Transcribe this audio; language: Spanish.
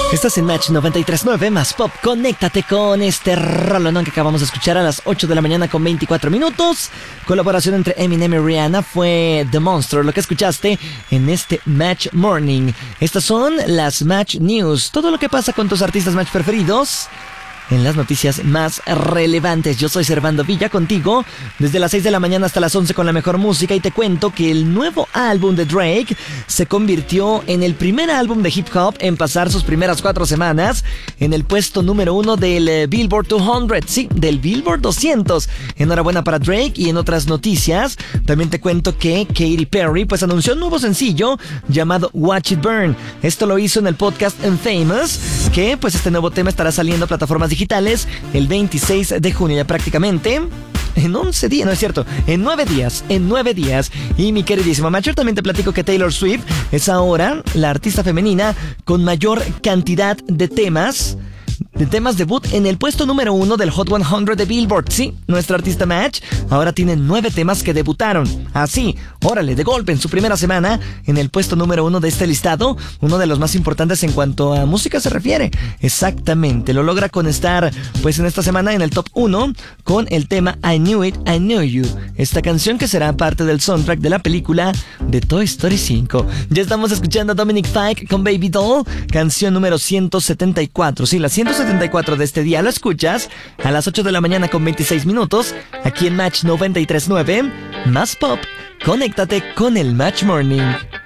Estás en Match 93.9 más Pop. Conéctate con este rolonón que acabamos de escuchar a las 8 de la mañana con 24 minutos. Colaboración entre Eminem y Rihanna fue The Monster, lo que escuchaste en este Match Morning. Estas son las Match News. Todo lo que pasa con tus artistas Match preferidos en las noticias más relevantes. Yo soy Servando Villa contigo desde las 6 de la mañana hasta las 11 con la mejor música, y te cuento que el nuevo álbum de Drake se convirtió en el primer álbum de hip hop en pasar sus primeras 4 semanas en el puesto número 1 del Billboard 200, sí, del Billboard 200. Enhorabuena para Drake. Y en otras noticias también te cuento que Katy Perry pues anunció un nuevo sencillo llamado Watch It Burn. Esto lo hizo en el podcast Famous, que pues este nuevo tema estará saliendo a plataformas digitales el 26 de junio, ya prácticamente en 11 días, no es cierto, en 9 días. Y mi queridísima Matcher, también te platico que Taylor Swift es ahora la artista femenina con mayor cantidad de temas debut en el puesto número 1 del Hot 100 de Billboard. Sí, nuestra artista Match ahora tiene 9 temas que debutaron. Así, órale, de golpe en su primera semana en el puesto número 1 de este listado, uno de los más importantes en cuanto a música se refiere. Exactamente, lo logra con estar pues en esta semana en el top 1 con el tema I Knew It, I Knew You, esta canción que será parte del soundtrack de la película de Toy Story 5. Ya estamos escuchando a Dominic Fike con Baby Doll, canción número 174. Sí, la 174 de este día lo escuchas a las 8 de la mañana con 26 minutos aquí en Match 93.9 más Pop. Conéctate con el Match Morning.